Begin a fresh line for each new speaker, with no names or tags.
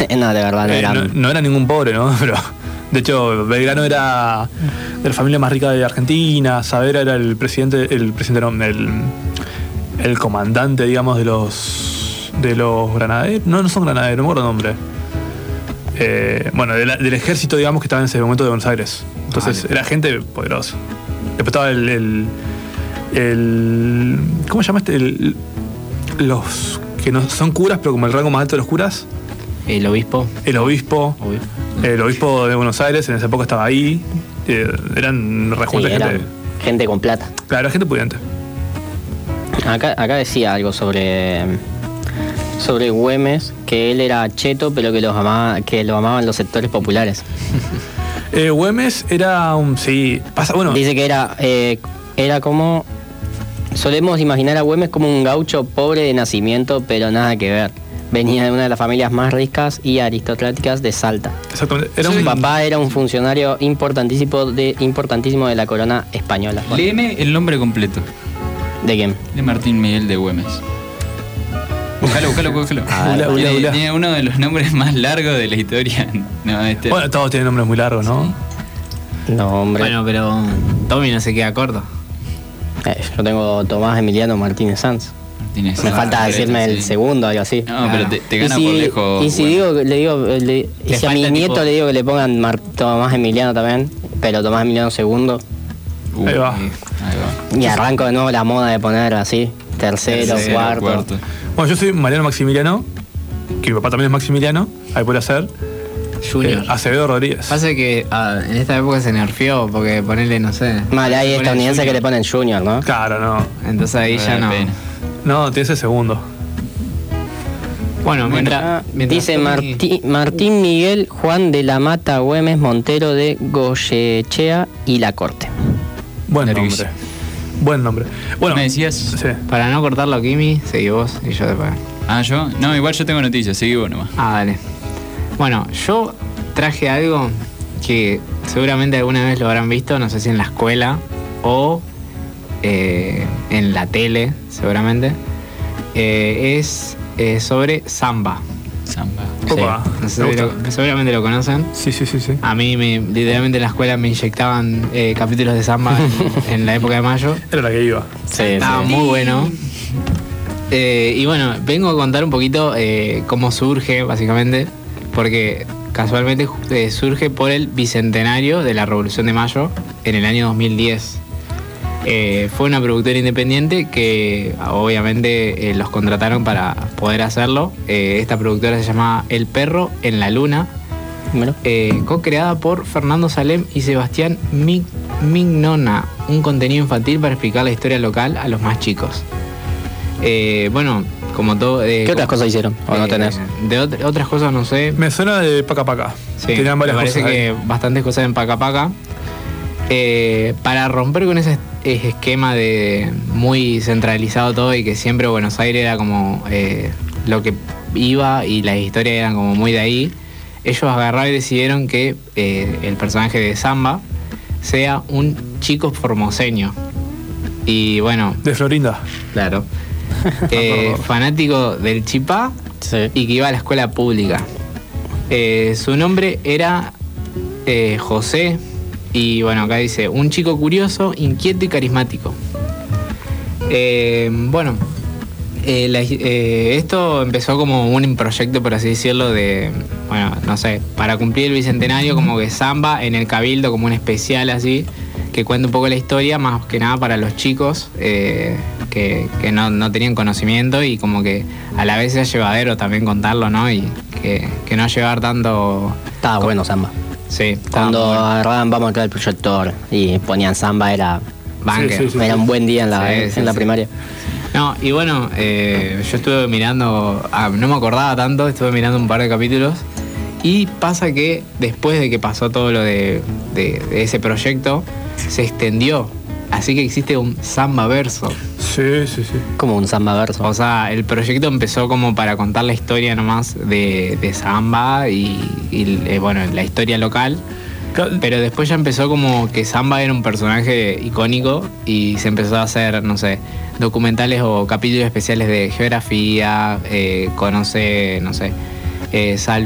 No, de verdad, no eran...
No era ningún pobre, ¿no? Pero, de hecho, Belgrano era de la familia más rica de Argentina, Saavedra era el presidente no, el comandante, digamos, de los granaderos. No son granaderos, no me acuerdo el nombre. Bueno, del ejército, digamos, que estaba en ese momento de Buenos Aires. Entonces, era gente poderosa. Después estaba ¿cómo se llama los que no son curas, pero como el rango más alto de los curas?
El obispo.
El obispo de Buenos Aires en esa época estaba ahí. Eran rejuntes
gente con plata.
Claro, gente pudiente.
Acá decía algo sobre Güemes, que él era cheto, pero que lo amaban los sectores populares.
Güemes era un... Sí, bueno.
Dice que era como... Solemos imaginar a Güemes como un gaucho pobre de nacimiento, pero nada que ver. Venía de una de las familias más ricas y aristocráticas de Salta.
Exactamente.
Su papá era un funcionario importantísimo de la corona española.
Léeme el nombre completo.
¿De quién?
De Martín Miguel de Güemes. Búscalo. Tiene uno de los nombres más largos de la historia. No,
Bueno, todos tienen nombres muy largos, ¿no?
No, hombre.
Bueno, pero Tommy no se queda corto.
Yo tengo Tomás Emiliano Martínez Sanz. Me falta decirme el segundo, algo así.
No, pero te gana por lejos.
Y si si a mi nieto le digo que le pongan Tomás Emiliano también, pero Tomás Emiliano segundo.
Ahí va.
Y arranco de nuevo la moda de poner así, tercero, cuarto.
Bueno, yo soy Mariano Maximiliano, que mi papá también es Maximiliano, ahí puede ser.
Junior.
Acevedo Rodríguez.
Pasa que en esta época se nerfeó, porque ponerle, no sé.
Mal, hay estadounidenses que le ponen Junior, ¿no?
Claro, no.
Entonces ahí ya no.
No, tiene ese segundo.
Bueno, mientras
dice Martín Miguel Juan de la Mata Güemes Montero de Goyechea y La Corte.
Buen nombre. Buen nombre. Bueno,
¿me decías?
Sí.
Para no cortarlo, Kimi, seguí vos y yo después.
¿Yo? No, igual yo tengo noticias, seguí vos nomás.
Dale. Bueno, yo traje algo que seguramente alguna vez lo habrán visto, no sé si en la escuela o en la tele, seguramente. Es sobre samba.
Samba.
Sí. No sé, seguramente lo conocen.
Sí.
A mí literalmente en la escuela me inyectaban capítulos de samba en la época de mayo.
Era la que iba.
Sí,
estaba muy bueno. Y bueno, vengo a contar un poquito cómo surge, básicamente, porque casualmente surge por el bicentenario de la Revolución de Mayo en el año 2010. Fue una productora independiente que obviamente los contrataron para poder hacerlo. Esta productora se llama El Perro en la Luna, co-creada por Fernando Salem y Sebastián Mignona, un contenido infantil para explicar la historia local a los más chicos. Bueno, como todo...
¿Qué otras cosas hicieron? ¿O no tenés?
De otras cosas no sé.
Me suena de Paca Paca.
Sí,
tenían varias
me parece
cosas
que bastantes cosas en Paca Paca. Para romper con ese esquema de muy centralizado todo y que siempre Buenos Aires era como lo que iba y las historias eran como muy de ahí, ellos agarraron y decidieron que el personaje de Samba sea un chico formoseño. Y bueno...
De Florinda.
Claro. Fanático del chipá,
sí,
y que iba a la escuela pública. Su nombre era José. Y bueno, acá dice, un chico curioso, inquieto y carismático. Bueno, esto empezó como un proyecto, por así decirlo, de, bueno, no sé, para cumplir el bicentenario, como que Samba en el Cabildo, como un especial así, que cuenta un poco la historia, más que nada para los chicos que no tenían conocimiento, y como que a la vez es llevadero también contarlo, ¿no? Y que no llevar tanto...
Estaba bueno Samba.
Sí,
cuando agarraban vamos a crear el proyector y ponían Samba, era
banque.
Sí. Era un buen día en la primaria.
No, y bueno, yo estuve mirando, no me acordaba tanto, estuve mirando un par de capítulos, y pasa que después de que pasó todo lo de ese proyecto, se extendió, así que existe un Samba verso.
Sí.
Como un Samba verso.
O sea, el proyecto empezó como para contar la historia nomás de Samba y bueno, la historia local. Pero después ya empezó como que Samba era un personaje icónico y se empezó a hacer, no sé, documentales o capítulos especiales de geografía, conoce, no sé,